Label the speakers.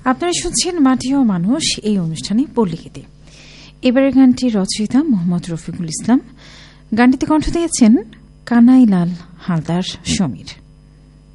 Speaker 1: আপনারা শুনছেন মাটি ও মানুষ, এই অনুষ্ঠানে পল্লীগীতি। এবারের গানটি রচয়িতা মোহাম্মদ রফিকুল ইসলাম। গানটিতে কণ্ঠ দিয়েছেন কানাইলাল হালদার সমীর।